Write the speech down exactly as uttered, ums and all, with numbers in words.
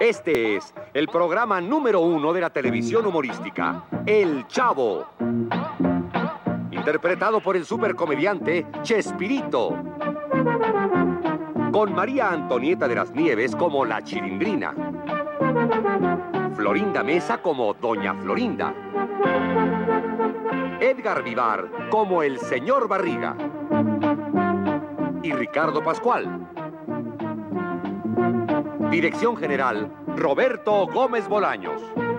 Este es el programa número uno de la televisión humorística, El Chavo. Interpretado por el supercomediante Chespirito. Con María Antonieta de las Nieves como la Chilindrina. Florinda Mesa como Doña Florinda. Edgar Vivar como el Señor Barriga. Y Ricardo Pascual. Dirección general, Roberto Gómez Bolaños.